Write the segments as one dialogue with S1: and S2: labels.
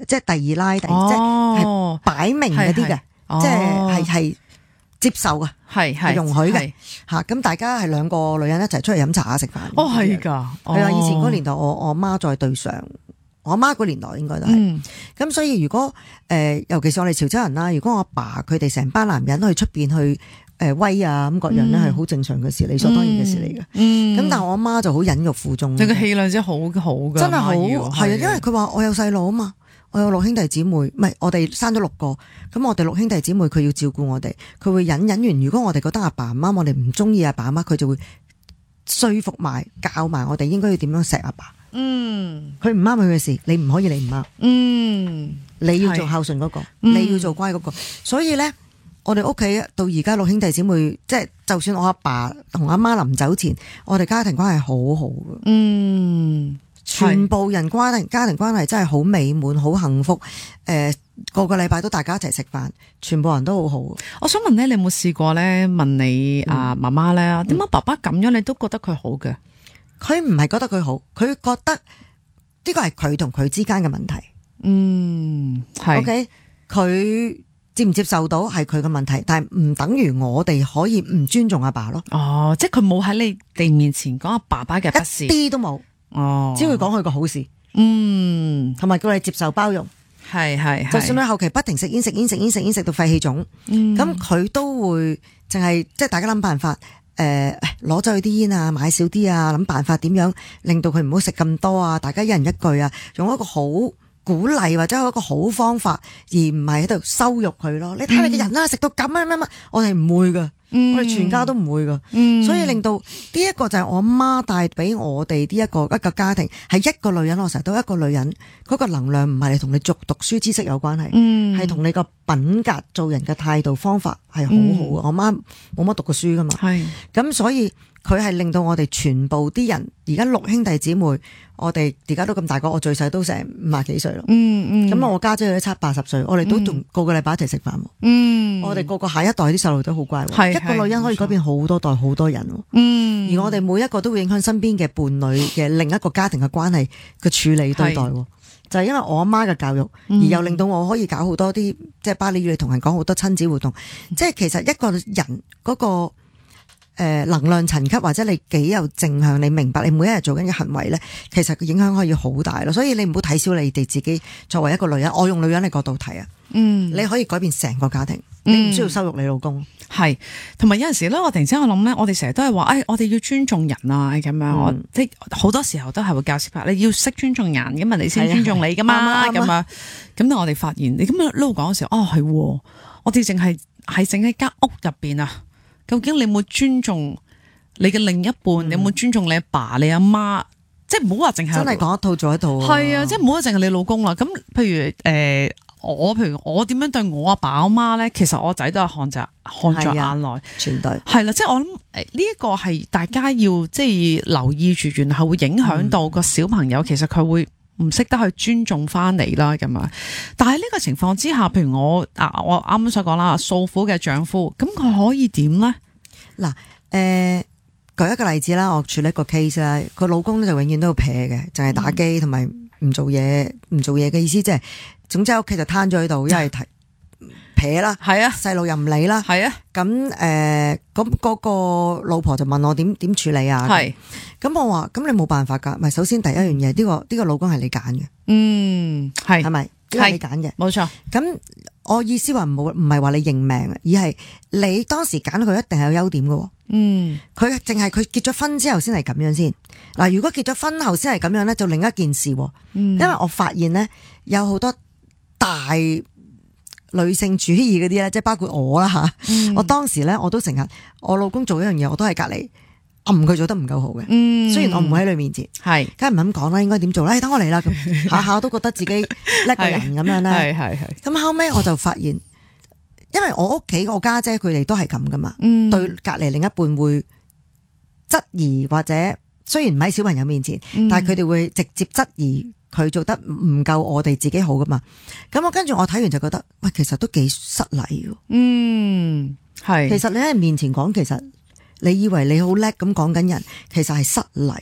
S1: 即係第二奶，即係擺明嗰啲嘅，即係接受嘅，係容許嘅嚇。咁大家係兩個女人一齊出去飲茶啊食飯。
S2: 哦，係㗎，
S1: 係啊！以前嗰年代，我媽在對上，我媽嗰年代應該都係。咁所以如果尤其是我哋潮州人啦，如果我阿爸佢哋成班男人去出邊去威啊咁各樣咧，係好正常嘅事，理所當然嘅事嚟嘅。咁但係我阿媽就好忍辱負重。
S2: 你個氣量真係好㗎，
S1: 真係好係啊！因為佢話我有細路啊嘛。我有6兄弟姊妹，唔係我哋生咗6個，咁我哋6兄弟姊妹佢要照顧我哋，佢會忍完。如果我哋覺得阿爸阿媽我哋唔中意阿爸阿媽，佢就會說服埋教埋我哋應該要點樣錫阿爸。佢唔啱佢嘅事，你唔可以，你唔啱。你要做孝順嗰個，你要做乖嗰個。所以咧，我哋屋企到而家6兄弟姊妹，即係就算我阿爸同阿媽臨走前，我哋家庭關係好好嘅。全部人家庭關係真係好美滿，好幸福。個禮拜都大家一齊食飯，全部人都好好。
S2: 我想問咧，你有冇試過咧問你媽媽咧，點解爸爸咁樣你都覺得佢好嘅？
S1: 佢唔係覺得佢好，佢覺得呢個係佢同佢之間嘅問題。係。OK， 佢接唔接受到係佢嘅問題，但係唔等於我哋可以唔尊重阿爸咯。
S2: 哦，即係佢冇喺你哋面前講阿爸爸嘅不是，
S1: 一啲都冇。只會講佢個好事，同埋叫你接受包容，
S2: 係，
S1: 就算佢後期不停食煙食到肺氣腫，咁佢都會淨係即係大家諗辦法，攞走佢啲煙啊，買少啲啊，諗辦法點樣令到佢唔好食咁多啊，大家一人一句啊，用一個好鼓勵或者一個好方法，而唔係喺度羞辱佢咯。你睇你嘅人啦，食到咁啊乜，我哋唔會噶。我哋全家都唔會噶，所以令到呢一個就係我媽帶俾我哋呢一個家庭，係一個女人，我成日都一個女人，嗰個能量唔係你同你讀書知識有關係，係同你個品格做人嘅態度方法係好好。我媽冇乜讀過書噶嘛，咁所以佢係令到我哋全部啲人，而家6兄弟姊妹，我哋而家都咁大個，我最細都成50幾歲咯。咁我家姐都7、80歲，我哋都仲個禮拜一齊食飯。我哋個下一代啲細路都好乖，一個女人可以改變好多代好多人。而我哋每一個都會影響身邊嘅伴侶嘅另一個家庭嘅關係嘅處理對待。就係因為我阿媽嘅教育，而又令到我可以搞好多啲即係巴黎語，同人講好多親子活動。即係其實一個人嗰個能量層級或者你幾有正向，你明白你每一日做緊嘅行為咧，其實影響可以好大咯。所以你唔好睇小你哋自己作為一個女人，我用女人嘅角度睇啊，你可以改變成個家庭，你唔需要羞辱你老公。
S2: 係，同埋有陣時咧，我突然之間我諗咧，我哋成日都係話，我哋要尊重人啊，咁樣，即係好多時候都係會教小朋友，你要識尊重人，咁人哋先尊重你噶嘛，咁樣。咁但我哋發現，你咁樣一路講嘅時候，係，我哋淨係整喺間屋入邊啊。究竟你有冇尊重你嘅另一半？你有冇尊重你阿爸、你阿媽？即係唔好話淨係真係講一套做一套。係啊，即係唔好話淨係你老公啦。咁譬如我點樣對我阿爸阿媽咧？其實我仔都係看在眼內，全對係啦。即係我諗呢一個係大家要即係留意住，然後會影響到個小朋友。其實佢會唔識得去尊重翻你啦，咁啊！但係呢個情況之下，譬如我啱啱所講啦，訴苦嘅丈夫，咁佢可以點咧？嗱，舉一個例子啦，我處理一個 case 啦，個老公咧就永遠都要撇嘅，就係打機同埋唔做嘢嘅意思，即係總之喺屋企就攤咗喺度，因為撇啦，係啊，細路又唔理啦，係啊，咁咁嗰個老婆就問我點處理啊？係，咁我話咁你冇辦法噶，咪首先第一樣嘢，呢個老公係你揀嘅，係咪？係你揀嘅，冇錯。咁我意思話唔係話你認命，而係你當時揀佢一定係有優點嘅。佢淨係佢結咗婚之後先係咁樣先。嗱，如果結咗婚後先係咁樣咧，就另一件事。因為我發現咧有好多大女性主義嗰啲咧，即係包括我啦吓。我當時咧我都成日我老公做一樣嘢，我都係隔籬暗佢做得唔夠好嘅。雖然我唔會喺佢面前，係梗係唔肯講啦，應該點做咧？等我嚟啦，咁下下都覺得自己叻個人咁樣咧。係。咁後尾我就發現，因為我屋企我家姐佢哋都係咁噶嘛，對隔籬另一半會質疑，或者雖然唔喺小朋友面前，但係佢哋會直接質疑佢做得唔夠我哋自己好噶嘛。咁我跟住我睇完就覺得，喂，其實都幾失禮嘅。係。其實你喺面前講，其實你以為你好叻咁講緊人，其實係失禮。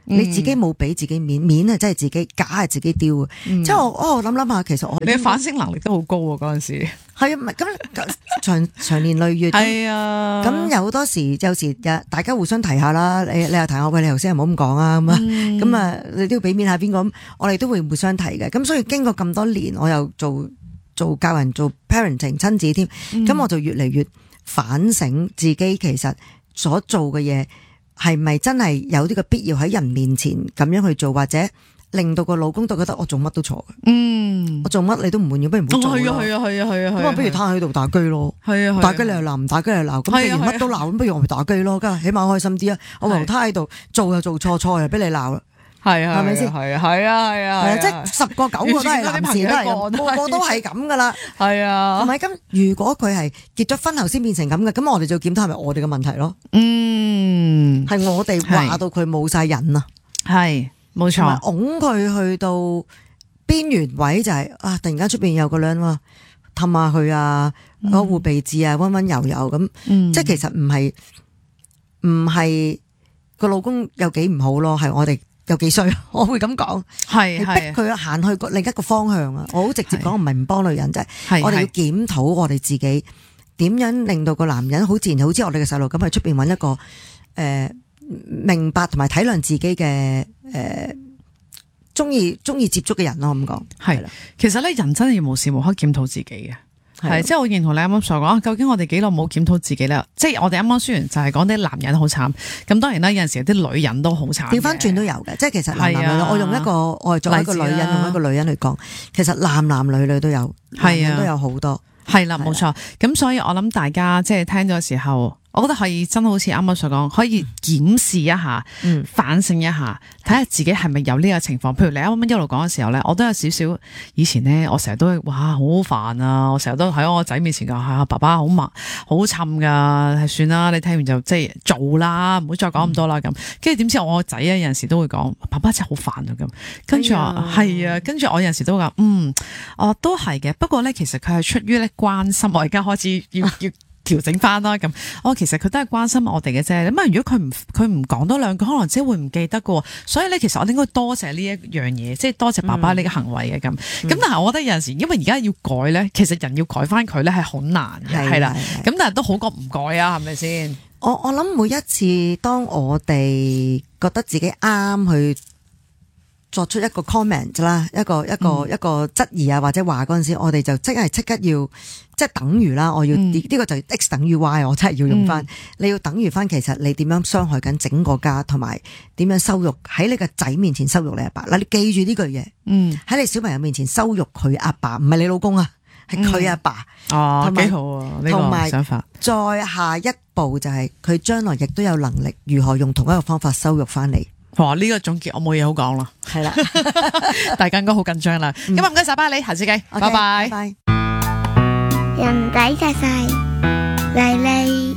S1: 你自己冇俾自己面係真係自己，假係自己丟嘅。即係我諗諗下，其實我
S2: 你嘅反省能力都好高喎嗰陣時。
S1: 係啊，唔係咁長年累月。
S2: 係啊，
S1: 咁有好多時，有時大家互相提下啦。你又提我，喂，你頭先唔好咁講啊咁啊。咁啊，你都要俾面下邊個咁，我哋都會互相提嘅。咁所以經過咁多年，我又做教人做 parenting 親子添，咁我就越嚟越反省自己其實所做嘅嘢係咪真係有呢個必要喺人面前咁樣去做，或者令到個老公都覺得我做乜都錯。我做乜你都唔滿意，不如唔好做咯。係啊。咁不如攤喺度打機咯。係啊。打機你又鬧，唔打機你又鬧。咁既然乜都鬧，咁不如我咪打機咯。咁起碼開心啲啊！我咪攤喺度做又做錯又俾你鬧啦。係啊，係咪先？係啊，即係10個9個都係男士都係咁，個個都係咁噶啦。係啊，係咪咁？如果佢係結咗婚後先變成咁嘅，咁我哋就檢討係咪我哋嘅問題咯？係我哋話到佢冇晒癮啊，係冇錯，拱佢去到邊緣位就係啊！突然間出邊有個女人話氹下佢啊，攞護鼻子啊，溫溫柔柔咁，即係其實唔係個老公有幾唔好咯，係我哋。有幾衰，我會咁講，係逼佢行去另一個方向啊！我好直接講，唔係唔幫女人，就係我哋要檢討我哋自己點樣令到個男人好自然，好似我哋嘅細路咁喺出邊揾一個明白同埋體諒自己嘅中意接觸嘅人咯。咁講係啦，其實咧人真係要無時無刻檢討自己嘅。係，即係我認同你啱啱所講，究竟我哋幾耐冇檢討自己咧？即係我哋啱啱雖然就係講啲男人好慘，咁當然啦，有陣時啲女人都好慘。調翻轉都有嘅，即係其實男女，我用一個我係作為一個女人，用一個女人去講，其實男女都有，男人都有好多。係啦，冇錯。咁所以我諗大家即係聽咗嘅時候，我覺得可以真好似啱啱所講，可以檢視一下，反省一下，睇下自己係咪有呢個情況。譬如你啱啱一路講嘅時候咧，我都有少少以前咧，我成日都哇好煩啊！我成日都喺我仔面前講，爸爸好麻好沉噶，係算啦，你聽完就即係做啦，唔好再講咁多啦咁。跟住點知我仔啊有陣時都會講，爸爸真係好煩啊咁。跟住話係啊，跟住我有陣時都會講，都係嘅。不過咧，其實佢係出於咧關心，我而家開始要調整翻啦，咁其實佢都係關心我哋嘅啫。咁如果佢唔講多兩句，可能即係會唔記得嘅。所以咧，其實我哋應該多謝呢一樣嘢，即係多謝爸爸呢個行為嘅咁。咁但係我覺得有陣時，因為而家要改咧，其實人要改翻佢咧係好難嘅，係啦。咁但係都好過唔改啊，係咪先？我諗每一次當我哋覺得自己啱去作出一個 comment 啦，一個質疑啊，或者話嗰陣時，我哋就即刻要即係等於啦，我要呢個就 X 等於 Y， 我真係要用翻。你要等於翻，其實你點樣傷害緊整個家，同埋點樣羞辱喺你個仔面前羞辱你阿爸。嗱，你記住呢句嘢，喺你小朋友面前羞辱佢阿爸，唔係你老公啊，係佢阿爸。哦，幾好啊，呢個想法。再下一步就係佢將來亦都有能力如何用同一個方法羞辱翻你。哇！呢個總結我冇嘢好講啦，係啦，大家應該好緊張啦。今日唔該晒巴你，下次見，拜拜。人仔細細麗麗，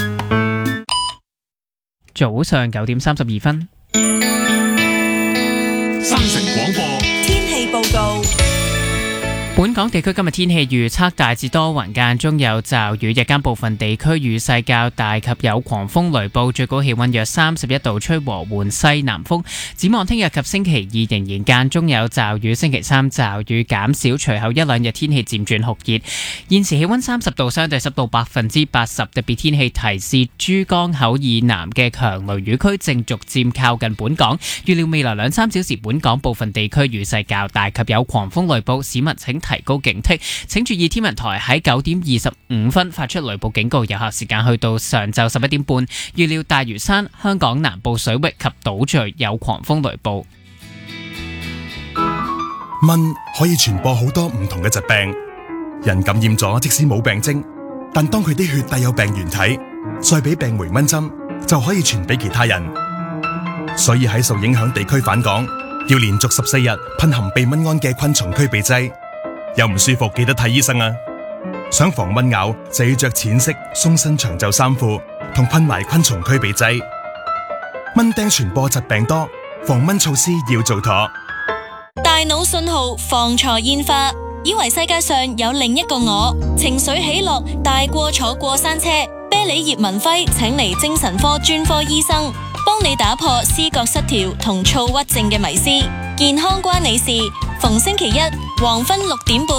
S3: 早上9:32。新城廣播天氣報告。本港地區今日天氣預測大致多雲間中有驟雨，日間部分地區雨勢較大及有狂風雷暴，最高氣溫約31度，吹和緩西南風。展望聽日及星期2仍然間中有驟雨，星期3驟雨減少，隨後一兩日天氣漸轉酷熱。現時氣溫30度，相對濕度80%，特別天氣提示珠江口以南嘅強雷雨區正逐漸靠近本港，預料未來2-3小時本港部分地區雨勢較大及有狂風雷暴，市民請提高警惕，請注意天文台喺9:25發出雷暴警告，有效時間去到上晝11點半。預料大嶼山、香港南部水域及島嶼有狂風雷暴。
S4: 蚊可以傳播好多唔同嘅疾病，人感染咗即使冇病徵，但當佢啲血帶有病原體，再俾病媒蚊針，就可以傳俾其他人。所以喺受影響地區返港，要連續14日噴含避蚊胺嘅昆蟲驅避劑。有唔舒服記得睇醫生啊！想防蚊咬就要着淺色鬆身長袖衫褲，同噴埋昆蟲驅避劑。蚊叮傳播疾病多，防蚊措施要做妥。
S5: 大腦信號放錯煙花，以為世界上有另一個我，情緒起落大過坐過山車。啤梨葉文輝請嚟精神科專科醫生幫你打破思覺失調同躁鬱症嘅迷思。健康關你事，逢星期一黃昏6點半。